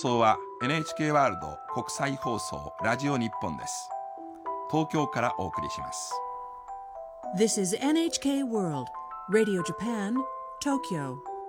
放送は NHK ワールド国際放送ラジオ日本です。東京からお送りします。 This is NHK World Radio Japan, Tokyo.